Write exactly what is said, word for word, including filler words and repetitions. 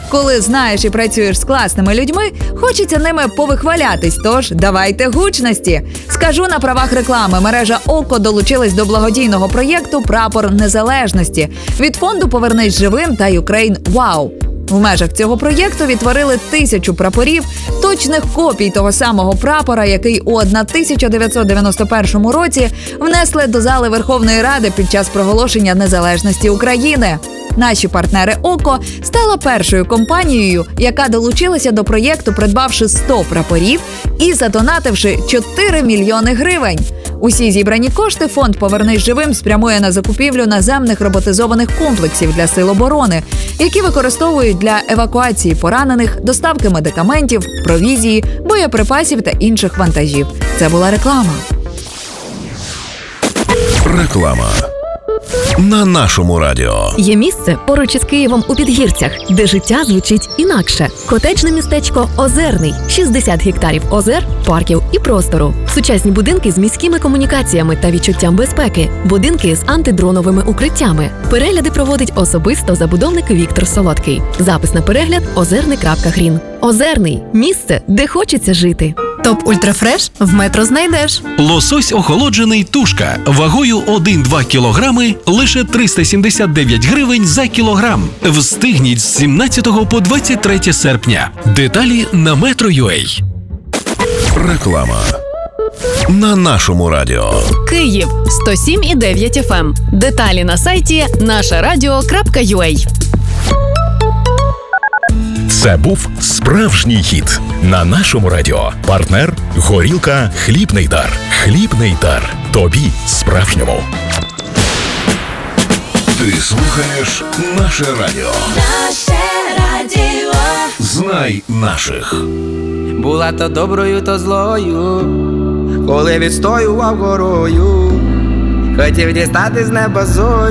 Коли знаєш і працюєш з класними людьми, хочеться ними повихвалятись, тож давайте гучності. Скажу на правах реклами, мережа «Око» долучилась до благодійного проєкту «Прапор Незалежності» від фонду «Повернись живим» та «Ukraine Wow». В межах цього проєкту відтворили тисячу прапорів, точних копій того самого прапора, який у тисяча дев'ятсот дев'яносто першому році внесли до зали Верховної Ради під час проголошення незалежності України. Наші партнери «Око» стала першою компанією, яка долучилася до проєкту, придбавши сто прапорів і задонативши чотири мільйони гривень. Усі зібрані кошти фонд «Повернись живим» спрямує на закупівлю наземних роботизованих комплексів для сил оборони, які використовують для евакуації поранених, доставки медикаментів, провізії, боєприпасів та інших вантажів. Це була реклама. Реклама. На нашому радіо. Є місце поруч із Києвом у Підгірцях, де життя звучить інакше. Котеджне містечко Озерний. шістдесят гектарів озер, парків і простору. Сучасні будинки з міськими комунікаціями та відчуттям безпеки. Будинки з антидроновими укриттями. Перегляди проводить особисто забудовник Віктор Солодкий. Запис на перегляд – озерний крапка грін. Озерний – місце, де хочеться жити. Топ Ультрафреш в Метро знайдеш. Лосось охолоджений тушка вагою один-два кілограми лише триста сімдесят дев'ять гривень за кілограм. Встигніть з сімнадцятого по двадцять третє серпня. Деталі на метро крапка ю а. Реклама. На нашому радіо. Київ сто сім і дев'ять еф ем. Деталі на сайті наше радіо крапка ю а. Це був справжній хіт на нашому радіо. Партнер – горілка «Хлібний дар». «Хлібний дар». Тобі справжньому. Ти слухаєш наше радіо. Наше радіо. Знай наших. Була то доброю, то злою, коли відстоював горою, хотів дістати з неба зорю.